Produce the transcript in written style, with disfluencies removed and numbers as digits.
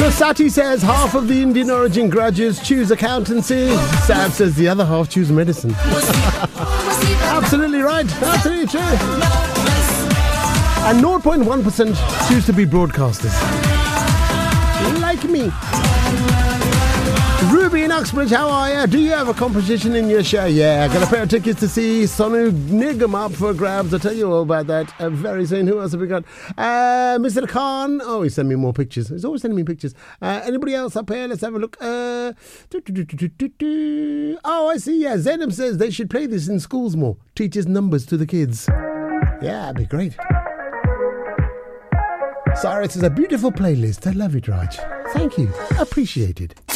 So Sati says half of the Indian origin graduates choose accountancy. Sab says the other half choose medicine. Absolutely right. Absolutely true. And 0.1% choose to be broadcasters. Like me. Ruby in Uxbridge, how are you? Do you have a competition in your show? Yeah, I got a pair of tickets to see Sonu Nigam up for grabs. I'll tell you all about that very soon. Who else have we got? Mr. Khan. Oh, he sent me more pictures. He's always sending me pictures. Anybody else up here? Let's have a look. Oh, I see. Yeah, Zainab says they should play this in schools more. Teaches numbers to the kids. Yeah, that'd be great. Cyrus is a beautiful playlist. I love it, Raj. Thank you. Appreciate it.